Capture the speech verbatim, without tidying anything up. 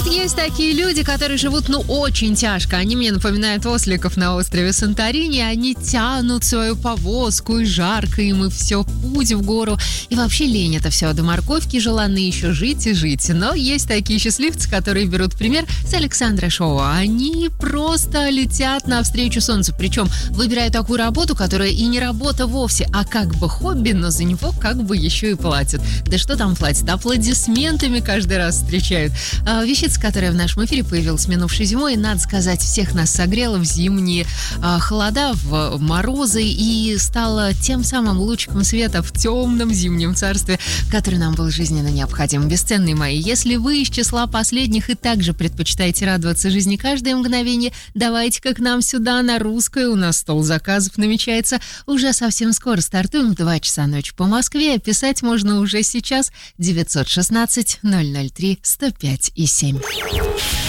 вот есть такие люди, которые живут, ну, очень тяжко. Они мне напоминают осликов на острове Санторини. Они тянут свою повозку, и жарко им, и все, путь в гору. И вообще лень это все. До морковки желанно еще жить и жить. Но есть такие счастливцы, которые берут пример с Александра Шоу. Они просто летят навстречу солнцу. Причем выбирают такую работу, которая и не работа вовсе, а как бы хобби, но за него как бы еще и платят. Да что там платят? Аплодисментами каждый раз встречают. А, вещица, которая в нашем эфире появилась минувшей зимой, надо сказать, всех нас согрела в зимние а, холода, в морозы и стала тем самым лучиком света в темном зимнем царстве, который нам был жизненно необходим. Бесценные мои, если вы из числа последних и также предпочитаете радоваться жизни каждое мгновение, давайте-ка к нам сюда, на Русское. У нас стол заказов намечается. Уже совсем скоро стартуем в два часа ночи по Москве. Писать можно уже сейчас. девятьсот шестнадцать ноль ноль три сто пять и семь.